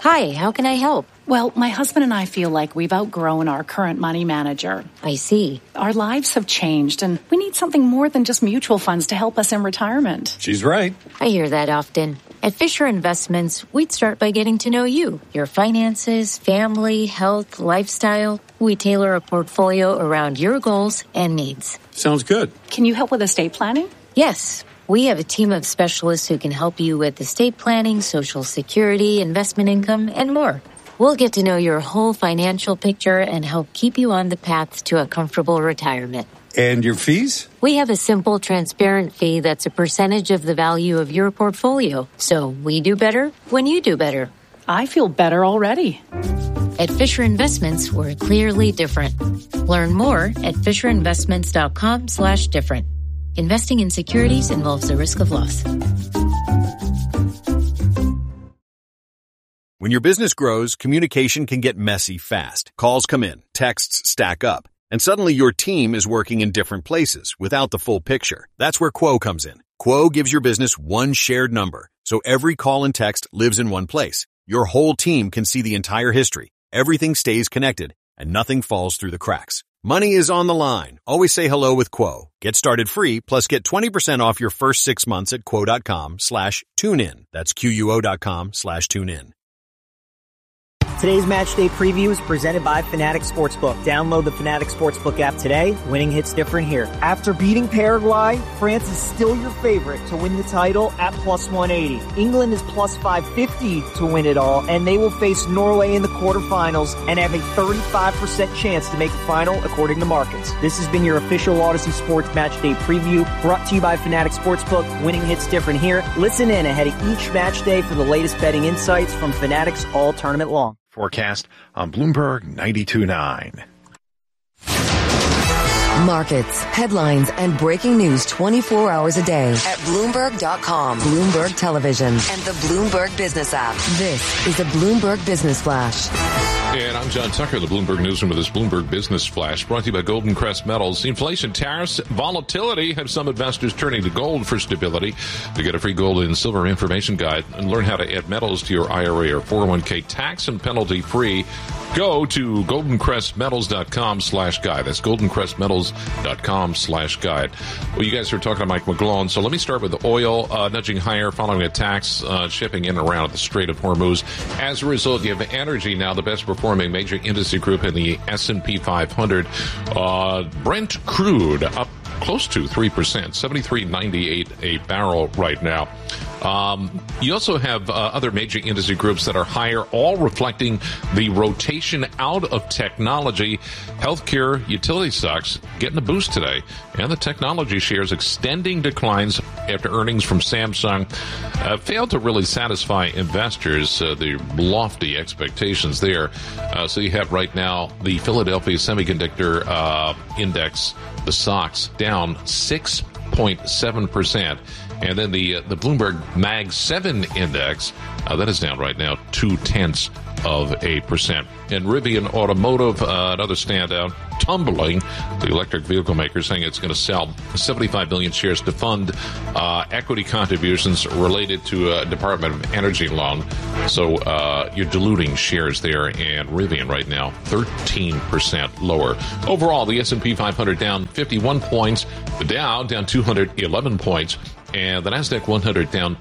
Hi, how can I help? Well, my husband and I feel like we've outgrown our current money manager. I see. Our lives have changed, and we need something more than just mutual funds to help us in retirement. She's right. I hear that often. At Fisher Investments, we'd start by getting to know you, your finances, family, health, lifestyle. We tailor a portfolio around your goals and needs. Sounds good. Can you help with estate planning? Yes. We have a team of specialists who can help you with estate planning, Social Security, investment income, and more. We'll get to know your whole financial picture and help keep you on the path to a comfortable retirement. And your fees? We have a simple, transparent fee that's a percentage of the value of your portfolio. So we do better when you do better. I feel better already. At Fisher Investments, we're clearly different. Learn more at FisherInvestments.com/different. Investing in securities involves the risk of loss. When your business grows, communication can get messy fast. Calls come in, texts stack up, and suddenly your team is working in different places without the full picture. That's where Quo comes in. Quo gives your business one shared number, so every call and text lives in one place. Your whole team can see the entire history. Everything stays connected, and nothing falls through the cracks. Money is on the line. Always say hello with Quo. Get started free, plus get 20% off your first 6 months at quo.com/tunein. That's QUO.com/tunein. Today's Match Day preview is presented by Fanatics Sportsbook. Download the Fanatics Sportsbook app today. Winning hits different here. After beating Paraguay, France is still your favorite to win the title at plus 180. England is plus 550 to win it all, and they will face Norway in the quarterfinals and have a 35% chance to make the final according to markets. This has been your official Odyssey Sports Match Day preview, brought to you by Fanatics Sportsbook. Winning hits different here. Listen in ahead of each match day for the latest betting insights from Fanatics all tournament long. Forecast on Bloomberg 92.9. Markets, headlines, and breaking news 24 hours a day at Bloomberg.com, Bloomberg Television, and the Bloomberg Business app. This is the Bloomberg Business Flash. And I'm John Tucker, the Bloomberg Newsroom with this Bloomberg Business Flash, brought to you by Golden Crest Metals. Inflation, tariffs, volatility have some investors turning to gold for stability. To get a free gold and silver information guide and learn how to add metals to your IRA or 401k tax and penalty free, go to goldencrestmetals.com/guide. That's goldencrestmetals.com/guide. Well, you guys are talking to Mike McGlone, so let me start with the oil nudging higher following attacks shipping in and around the Strait of Hormuz. As a result, you have energy now, the best performing major industry group in the S&P 500. Brent crude up close to 3%, 73.98 a barrel right now. You also have other major industry groups that are higher, all reflecting the rotation out of technology. Healthcare, utility stocks getting a boost today, and the technology shares extending declines after earnings from Samsung failed to really satisfy investors, the lofty expectations there. So you have right now the Philadelphia Semiconductor Index, the SOX, down 6.7%. And then the Bloomberg Mag 7 Index, that is down right now 0.2%. And Rivian Automotive, another standout, tumbling. The electric vehicle maker saying it's going to sell 75 million shares to fund equity contributions related to a Department of Energy loan. So you're diluting shares there, and Rivian right now 13% lower. Overall, the S&P 500 down 51 points, the Dow down 211 points, and the NASDAQ 100 down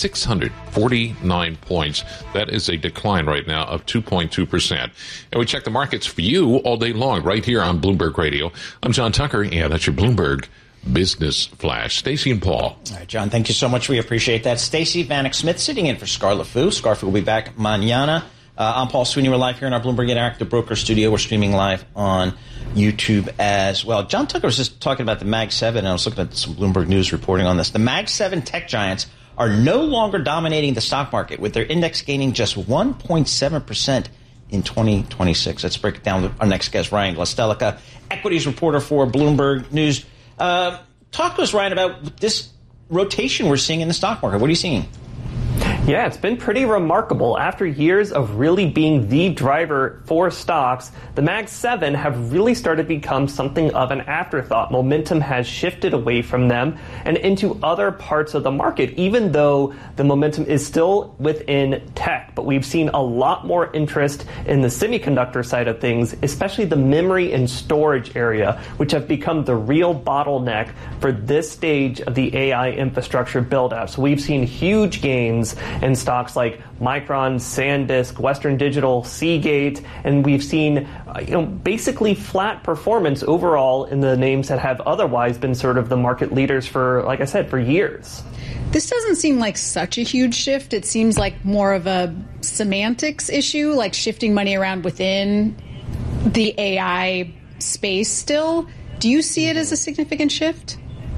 649 points. That is a decline right now of 2.2%. And we check the markets for you all day long right here on Bloomberg Radio. I'm John Tucker, and that's your Bloomberg Business Flash. Stacey and Paul. All right, John, thank you so much. We appreciate that. Stacey Vanek-Smith sitting in for Scarlett Fu. Scarlett will be back mañana. I'm Paul Sweeney. We're live here in our Bloomberg Interactive Broker Studio. We're streaming live on YouTube as well. John Tucker was just talking about the Mag 7, and I was looking at some Bloomberg News reporting on this. The Mag 7 tech giants are no longer dominating the stock market, with their index gaining just 1.7% in 2026. Let's break it down with our next guest, Ryan Glastelika, equities reporter for Bloomberg News. Talk to us, Ryan, about this rotation we're seeing in the stock market. What are you seeing? Yeah, it's been pretty remarkable. After years of really being the driver for stocks, the Mag 7 have really started to become something of an afterthought. Momentum has shifted away from them and into other parts of the market, even though the momentum is still within tech. But we've seen a lot more interest in the semiconductor side of things, especially the memory and storage area, which have become the real bottleneck for this stage of the AI infrastructure build-out. So we've seen huge gains in stocks like Micron, SanDisk, Western Digital, Seagate, and we've seen basically flat performance overall in the names that have otherwise been sort of the market leaders for, like I said, for years. This doesn't seem like such a huge shift. It seems like more of a semantics issue, like shifting money around within the AI space still. Do you see it as a significant shift?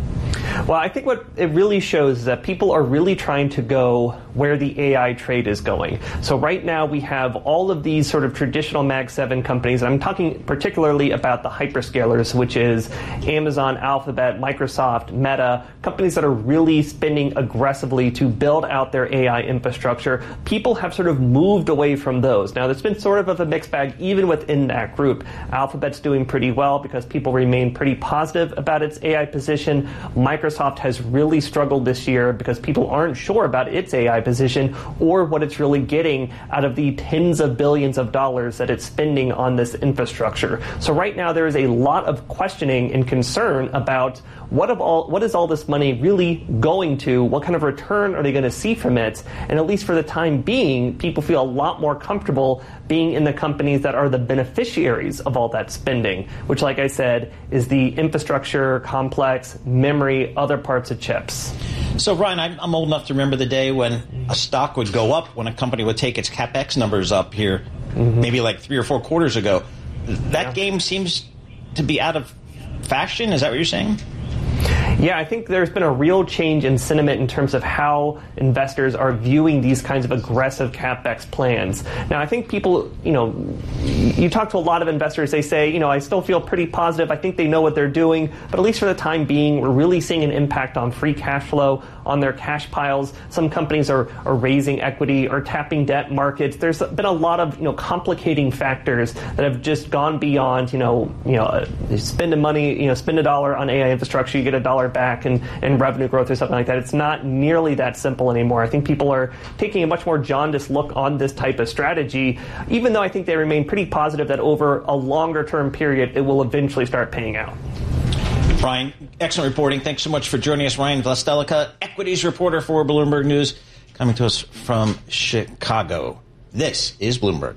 Well, I think what it really shows is that people are really trying to go where the AI trade is going. So right now we have all of these sort of traditional Mag 7 companies. And I'm talking particularly about the hyperscalers, which is Amazon, Alphabet, Microsoft, Meta, companies that are really spending aggressively to build out their AI infrastructure. People have sort of moved away from those. Now, there's been sort of a mixed bag even within that group. Alphabet's doing pretty well because people remain pretty positive about its AI position. Microsoft has really struggled this year because people aren't sure about its AI position or what it's really getting out of the tens of billions of dollars that it's spending on this infrastructure. So right now there is a lot of questioning and concern about what is all this money really going to? What kind of return are they going to see from it? And at least for the time being, people feel a lot more comfortable being in the companies that are the beneficiaries of all that spending, which, like I said, is the infrastructure, complex, memory, other parts of chips. So, Ryan, I'm old enough to remember the day when a stock would go up when a company would take its CapEx numbers up here, maybe like 3 or 4 quarters ago. That game seems to be out of fashion. Is that what you're saying? Yeah, I think there's been a real change in sentiment in terms of how investors are viewing these kinds of aggressive CapEx plans. Now, I think people, you talk to a lot of investors, they say, I still feel pretty positive. I think they know what they're doing. But at least for the time being, we're really seeing an impact on free cash flow, on their cash piles. Some companies are raising equity or tapping debt markets. There's been a lot of, complicating factors that have just gone beyond, spending money, spend $1 on AI infrastructure, you get $1 back in revenue growth or something like that. It's not nearly that simple anymore. I think people are taking a much more jaundiced look on this type of strategy, even though I think they remain pretty positive that over a longer term period, it will eventually start paying out. Ryan, excellent reporting. Thanks so much for joining us. Ryan Vlastelica, equities reporter for Bloomberg News, coming to us from Chicago. This is Bloomberg.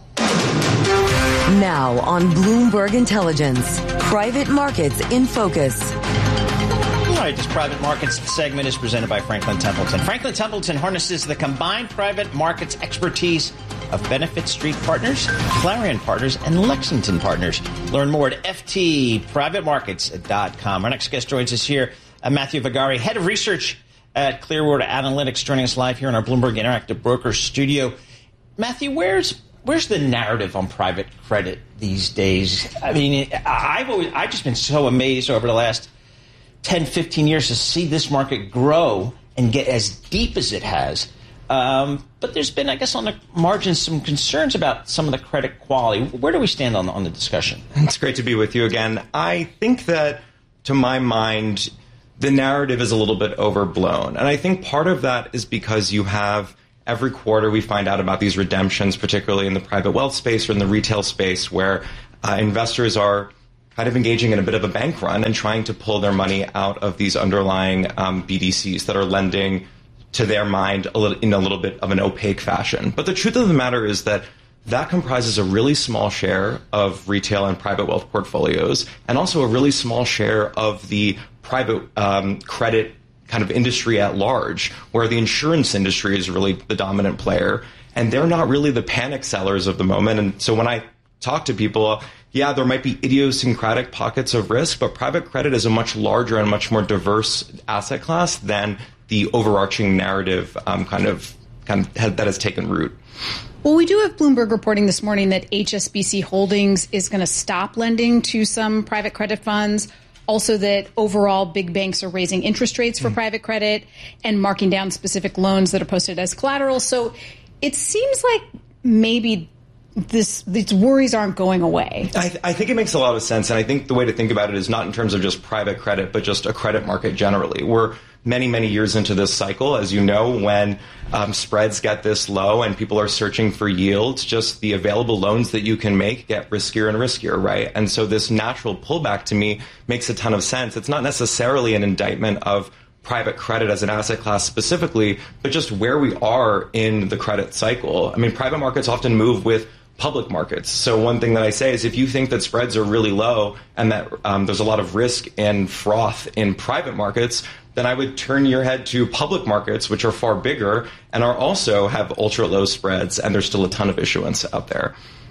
Now on Bloomberg Intelligence, private markets in focus. All right, this private markets segment is presented by Franklin Templeton. Franklin Templeton harnesses the combined private markets expertise of Benefit Street Partners, Clarion Partners, and Lexington Partners. Learn more at ftprivatemarkets.com. Our next guest joins us here, Matthew Vagari, head of research at Clearwater Analytics, joining us live here in our Bloomberg Interactive Brokers studio. Matthew, where's the narrative on private credit these days? I mean, I've just been so amazed over the last 10, 15 years to see this market grow and get as deep as it has. But there's been, I guess, on the margins, some concerns about some of the credit quality. Where do we stand on the discussion? It's great to be with you again. I think that, to my mind, the narrative is a little bit overblown. And I think part of that is because you have every quarter we find out about these redemptions, particularly in the private wealth space or in the retail space, where investors are kind of engaging in a bit of a bank run and trying to pull their money out of these underlying BDCs that are lending, to their mind, in a little bit of an opaque fashion. But the truth of the matter is that comprises a really small share of retail and private wealth portfolios, and also a really small share of the private credit kind of industry at large, where the insurance industry is really the dominant player, and they're not really the panic sellers of the moment. And so when I talk to people, yeah, there might be idiosyncratic pockets of risk, but private credit is a much larger and much more diverse asset class than the overarching narrative that has taken root. Well, we do have Bloomberg reporting this morning that HSBC Holdings is going to stop lending to some private credit funds. Also that overall big banks are raising interest rates for private credit and marking down specific loans that are posted as collateral. So it seems like maybe these worries aren't going away. I think it makes a lot of sense. And I think the way to think about it is not in terms of just private credit, but just a credit market generally. We're many, many years into this cycle. As you know, when spreads get this low and people are searching for yields, just the available loans that you can make get riskier and riskier, right? And so this natural pullback to me makes a ton of sense. It's not necessarily an indictment of private credit as an asset class specifically, but just where we are in the credit cycle. I mean, private markets often move with public markets. So one thing that I say is if you think that spreads are really low and that there's a lot of risk and froth in private markets, then I would turn your head to public markets, which are far bigger and are also have ultra low spreads, and there's still a ton of issuance out there.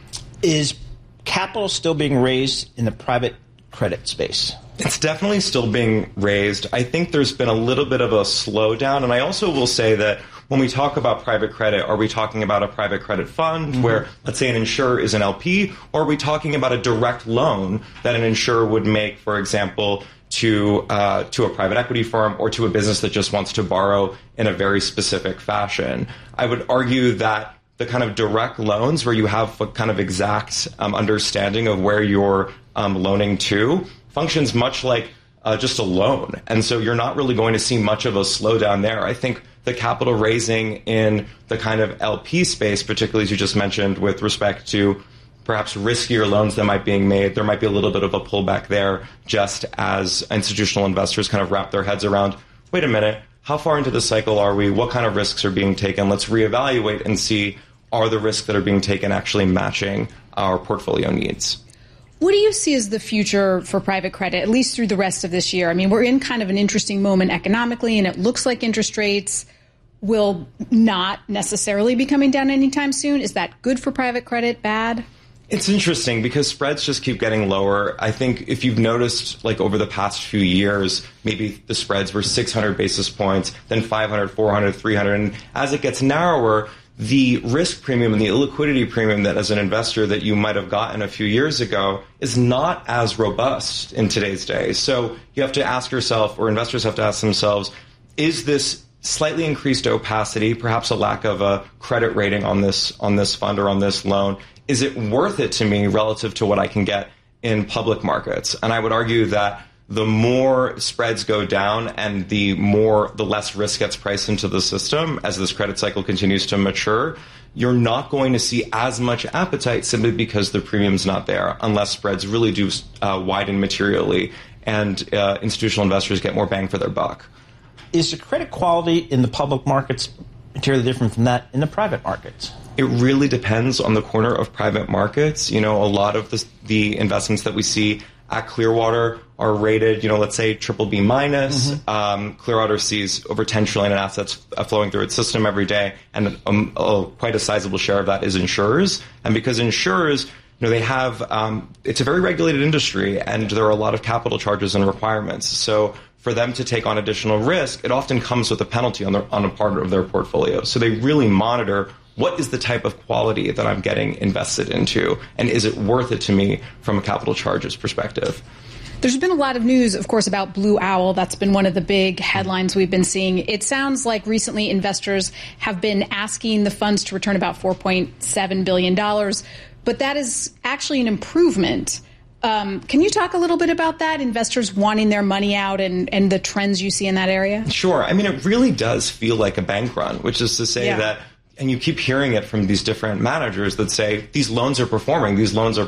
Is capital still being raised in the private credit space? It's definitely still being raised. I think there's been a little bit of a slowdown. And I also will say that when we talk about private credit, are we talking about a private credit fund where, let's say, an insurer is an LP, or are we talking about a direct loan that an insurer would make, for example, to a private equity firm or to a business that just wants to borrow in a very specific fashion? I would argue that the kind of direct loans where you have a kind of exact understanding of where you're loaning to functions much like just a loan. And so you're not really going to see much of a slowdown there. I think the capital raising in the kind of LP space, particularly as you just mentioned with respect to perhaps riskier loans that might be being made, there might be a little bit of a pullback there just as institutional investors kind of wrap their heads around, wait a minute, how far into the cycle are we? What kind of risks are being taken? Let's reevaluate and see, are the risks that are being taken actually matching our portfolio needs? What do you see as the future for private credit, at least through the rest of this year? I mean, we're in kind of an interesting moment economically, and it looks like interest rates will not necessarily be coming down anytime soon. Is that good for private credit, bad? It's interesting because spreads just keep getting lower. I think if you've noticed, like over the past few years, maybe the spreads were 600 basis points, then 500, 400, 300. And as it gets narrower, the risk premium and the illiquidity premium that as an investor that you might have gotten a few years ago is not as robust in today's day. So you have to ask yourself, or investors have to ask themselves, is this slightly increased opacity, perhaps a lack of a credit rating on this fund or on this loan, is it worth it to me relative to what I can get in public markets? And I would argue that the more spreads go down and the less risk gets priced into the system as this credit cycle continues to mature, you're not going to see as much appetite simply because the premium's not there, unless spreads really do widen materially and institutional investors get more bang for their buck. Is the credit quality in the public markets materially different from that in the private markets? It really depends on the corner of private markets. You know, a lot of the investments that we see at Clearwater are rated, let's say BBB minus. Clearwater sees over 10 trillion in assets flowing through its system every day, and quite a sizable share of that is insurers. And because insurers, they have, it's a very regulated industry, and there are a lot of capital charges and requirements. So for them to take on additional risk, it often comes with a penalty on a part of their portfolio. So they really monitor, what is the type of quality that I'm getting invested into, and is it worth it to me from a capital charges perspective? There's been a lot of news, of course, about Blue Owl. That's been one of the big headlines we've been seeing. It sounds like recently investors have been asking the funds to return about $4.7 billion, but that is actually an improvement. Can you talk a little bit about that, investors wanting their money out and the trends you see in that area? Sure. I mean, it really does feel like a bank run, which is to say that, and you keep hearing it from these different managers that say, these loans are performing.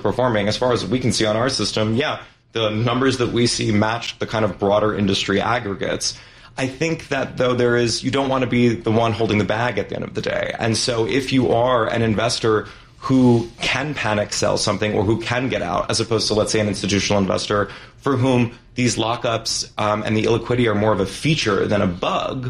As far as we can see on our system, the numbers that we see match the kind of broader industry aggregates. I think that, though, you don't want to be the one holding the bag at the end of the day. And so if you are an investor who can panic sell something or who can get out, as opposed to, let's say, an institutional investor for whom these lockups and the illiquidity are more of a feature than a bug,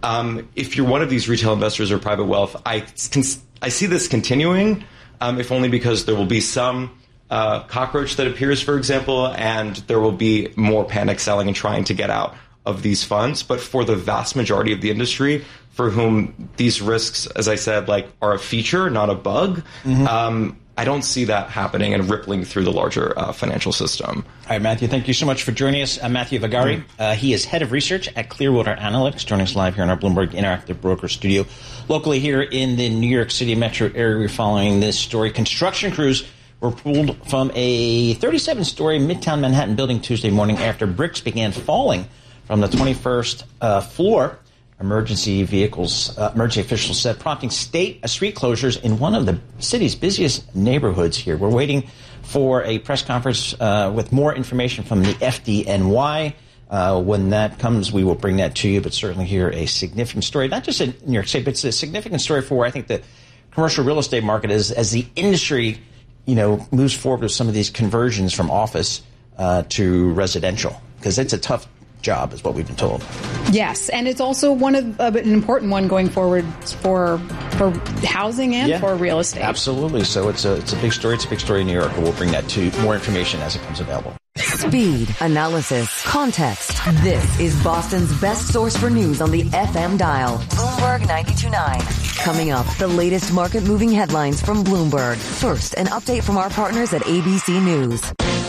if you're one of these retail investors or private wealth, I see this continuing, if only because there will be some cockroach that appears, for example, and there will be more panic selling and trying to get out of these funds. But for the vast majority of the industry, for whom these risks, as I said, are a feature, not a bug, I don't see that happening and rippling through the larger financial system. All right, Matthew, thank you so much for joining us. Matthew Vagari, he is head of research at Clearwater Analytics, joining us live here in our Bloomberg Interactive Broker studio. Locally here in the New York City metro area, we're following this story. Construction crews were pulled from a 37-story Midtown Manhattan building Tuesday morning after bricks began falling from the 21st floor. Emergency officials said, prompting street closures in one of the city's busiest neighborhoods here. We're waiting for a press conference with more information from the FDNY. When that comes, we will bring that to you, but certainly here a significant story, not just in New York City, but it's a significant story for, I think, the commercial real estate market as the industry, moves forward with some of these conversions from office to residential, because it's a tough job, is what we've been told. Yes, and it's also an important one going forward for housing and for real estate. Absolutely. So it's a big story. It's a big story in New York, and we'll bring that to more information as it comes available. Speed, analysis, context. This is Boston's best source for news on the FM dial. Bloomberg 92.9. Coming up, the latest market-moving headlines from Bloomberg. First, an update from our partners at ABC News.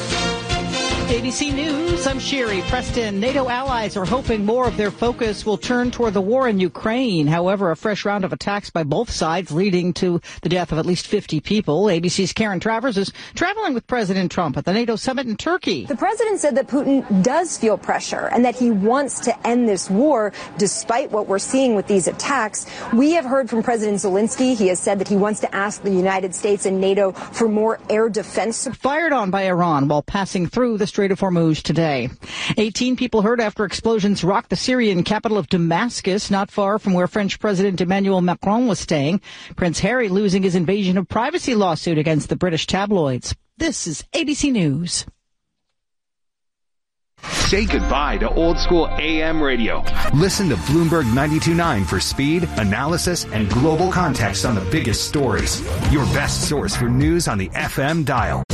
ABC News, I'm Sherry Preston. NATO allies are hoping more of their focus will turn toward the war in Ukraine. However, a fresh round of attacks by both sides leading to the death of at least 50 people. ABC's Karen Travers is traveling with President Trump at the NATO summit in Turkey. The president said that Putin does feel pressure and that he wants to end this war despite what we're seeing with these attacks. We have heard from President Zelensky. He has said that he wants to ask the United States and NATO for more air defense. Fired on by Iran while passing through the Strait of Hormuz today. 18 people hurt after explosions rocked the Syrian capital of Damascus, not far from where French President Emmanuel Macron was staying. Prince Harry losing his invasion of privacy lawsuit against the British tabloids. This is ABC News. Say goodbye to old school AM radio. Listen to Bloomberg 92.9 for speed, analysis, and global context on the biggest stories. Your best source for news on the FM dial.